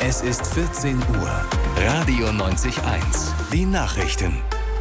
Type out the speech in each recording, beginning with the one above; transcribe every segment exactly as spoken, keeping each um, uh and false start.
Es ist vierzehn Uhr. Radio neunzig eins. Die Nachrichten.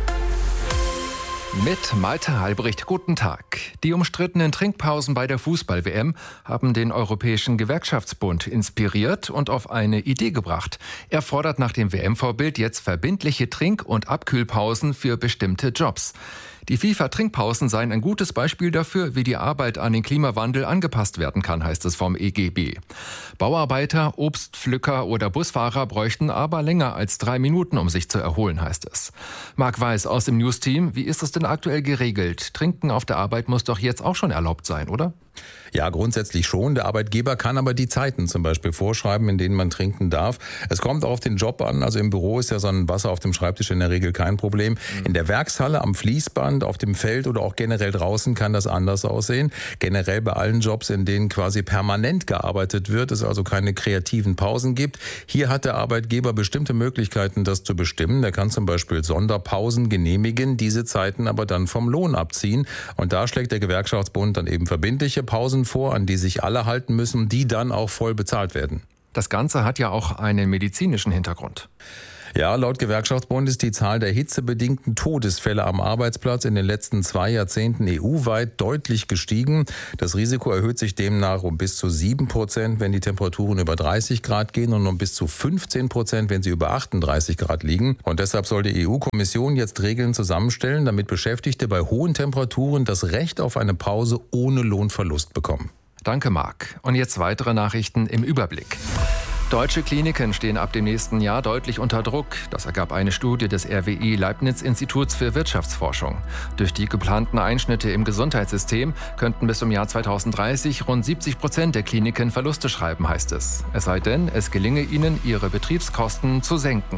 Mit Malte Halbricht, guten Tag. Die umstrittenen Trinkpausen bei der Fußball-W M haben den Europäischen Gewerkschaftsbund inspiriert und auf eine Idee gebracht. Er fordert nach dem W M-Vorbild jetzt verbindliche Trink- und Abkühlpausen für bestimmte Jobs. Die FIFA-Trinkpausen seien ein gutes Beispiel dafür, wie die Arbeit an den Klimawandel angepasst werden kann, heißt es vom E G B. Bauarbeiter, Obstpflücker oder Busfahrer bräuchten aber länger als drei Minuten, um sich zu erholen, heißt es. Marc Weiß aus dem News-Team, wie ist es denn aktuell geregelt? Trinken auf der Arbeit muss doch jetzt auch schon erlaubt sein, oder? Ja, grundsätzlich schon. Der Arbeitgeber kann aber die Zeiten zum Beispiel vorschreiben, in denen man trinken darf. Es kommt auch auf den Job an. Also im Büro ist ja so ein Wasser auf dem Schreibtisch in der Regel kein Problem. In der Werkshalle, am Fließband, auf dem Feld oder auch generell draußen kann das anders aussehen. Generell bei allen Jobs, in denen quasi permanent gearbeitet wird, es also keine kreativen Pausen gibt. Hier hat der Arbeitgeber bestimmte Möglichkeiten, das zu bestimmen. Der kann zum Beispiel Sonderpausen genehmigen, diese Zeiten aber dann vom Lohn abziehen. Und da schlägt der Gewerkschaftsbund dann eben verbindliche Pausen vor, an die sich alle halten müssen, die dann auch voll bezahlt werden. Das Ganze hat ja auch einen medizinischen Hintergrund. Ja, laut Gewerkschaftsbund ist die Zahl der hitzebedingten Todesfälle am Arbeitsplatz in den letzten zwei Jahrzehnten E U-weit deutlich gestiegen. Das Risiko erhöht sich demnach um bis zu sieben Prozent, wenn die Temperaturen über dreißig Grad gehen und um bis zu fünfzehn Prozent, wenn sie über achtunddreißig Grad liegen. Und deshalb soll die E U-Kommission jetzt Regeln zusammenstellen, damit Beschäftigte bei hohen Temperaturen das Recht auf eine Pause ohne Lohnverlust bekommen. Danke, Marc. Und jetzt weitere Nachrichten im Überblick. Deutsche Kliniken stehen ab dem nächsten Jahr deutlich unter Druck. Das ergab eine Studie des R W I Leibniz-Instituts für Wirtschaftsforschung. Durch die geplanten Einschnitte im Gesundheitssystem könnten bis zum Jahr zweitausenddreißig rund siebzig Prozent der Kliniken Verluste schreiben, heißt es. Es sei denn, es gelinge ihnen, ihre Betriebskosten zu senken.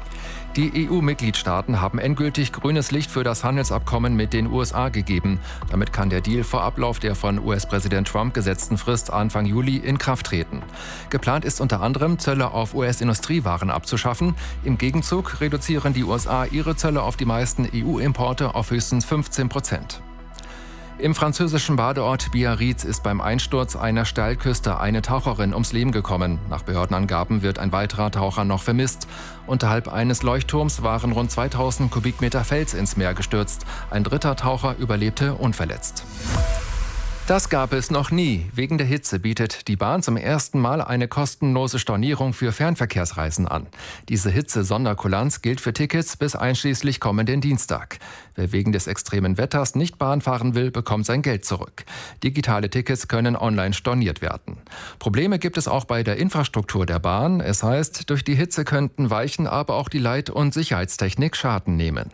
Die E U-Mitgliedstaaten haben endgültig grünes Licht für das Handelsabkommen mit den U S A gegeben. Damit kann der Deal vor Ablauf der von U S-Präsident Trump gesetzten Frist Anfang Juli in Kraft treten. Geplant ist unter anderem, Zölle auf U S-Industriewaren abzuschaffen. Im Gegenzug reduzieren die U S A ihre Zölle auf die meisten E U-Importe auf höchstens fünfzehn Prozent. Im französischen Badeort Biarritz ist beim Einsturz einer Steilküste eine Taucherin ums Leben gekommen. Nach Behördenangaben wird ein weiterer Taucher noch vermisst. Unterhalb eines Leuchtturms waren rund zweitausend Kubikmeter Fels ins Meer gestürzt. Ein dritter Taucher überlebte unverletzt. Das gab es noch nie. Wegen der Hitze bietet die Bahn zum ersten Mal eine kostenlose Stornierung für Fernverkehrsreisen an. Diese Hitze-Sonderkulanz gilt für Tickets bis einschließlich kommenden Dienstag. Wer wegen des extremen Wetters nicht Bahn fahren will, bekommt sein Geld zurück. Digitale Tickets können online storniert werden. Probleme gibt es auch bei der Infrastruktur der Bahn. Es heißt, durch die Hitze könnten Weichen, aber auch die Leit- und Sicherheitstechnik Schaden nehmen.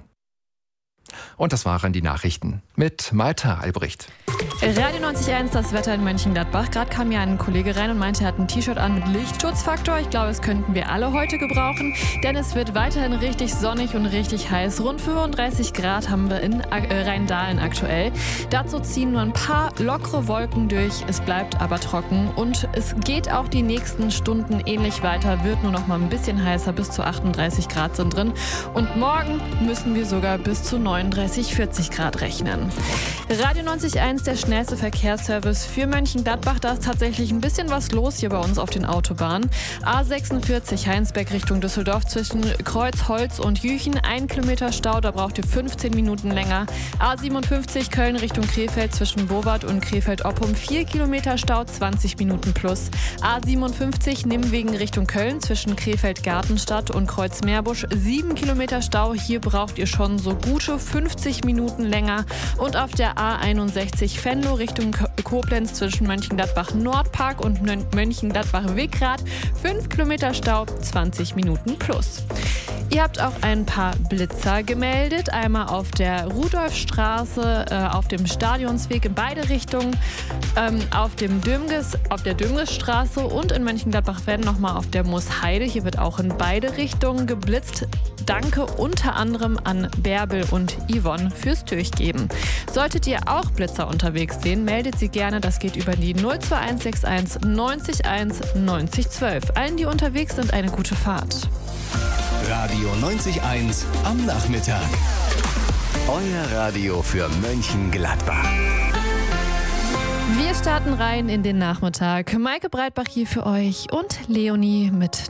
Und das waren die Nachrichten mit Malte Halbricht. Radio neunzig Komma eins, das Wetter in Mönchengladbach. Gerade kam ja ein Kollege rein und meinte, er hat ein T-Shirt an mit Lichtschutzfaktor. Ich glaube, das könnten wir alle heute gebrauchen, denn es wird weiterhin richtig sonnig und richtig heiß. Rund fünfunddreißig Grad haben wir in äh, Rheindahlen aktuell. Dazu ziehen nur ein paar lockere Wolken durch. Es bleibt aber trocken und es geht auch die nächsten Stunden ähnlich weiter. Wird nur noch mal ein bisschen heißer, bis zu achtunddreißig Grad sind drin. Und morgen müssen wir sogar bis zu neununddreißig, vierzig Grad rechnen. Radio neunzig Komma eins, der schnellste Verkehrsservice für Mönchengladbach. Da ist tatsächlich ein bisschen was los hier bei uns auf den Autobahnen. A sechsundvierzig Heinsberg Richtung Düsseldorf zwischen Kreuz, Holz und Jüchen. Ein Kilometer Stau, da braucht ihr fünfzehn Minuten länger. A siebenundfünfzig Köln Richtung Krefeld zwischen Bowart und Krefeld-Oppum. Vier Kilometer Stau, zwanzig Minuten plus. A siebenundfünfzig Nimwegen Richtung Köln zwischen Krefeld-Gartenstadt und Kreuz-Meerbusch. Sieben Kilometer Stau, hier braucht ihr schon so gute fünfzig Minuten länger. Und auf der A einundsechzig Venlo Richtung Koblenz zwischen Mönchengladbach-Nordpark und Mönchengladbach-Wickrath. fünf Kilometer Stau, zwanzig Minuten plus. Ihr habt auch ein paar Blitzer gemeldet. Einmal auf der Rudolfstraße, äh, auf dem Stadionsweg in beide Richtungen, ähm, auf, dem Dömges, auf der Dömgesstraße und in Mönchengladbach-Werden nochmal auf der Moosheide. Hier wird auch in beide Richtungen geblitzt. Danke unter anderem an Bärbel und Yvonne fürs Durchgeben. Solltet ihr auch Blitzer unterwegs sehen, meldet sie gerne. Das geht über die null zwei eins sechs eins neunzig eins neunzig zwölf. Allen, die unterwegs sind, eine gute Fahrt. Radio neunzig Komma eins am Nachmittag. Euer Radio für Mönchengladbach. Wir starten rein in den Nachmittag. Maike Breitbach hier für euch und Leonie mit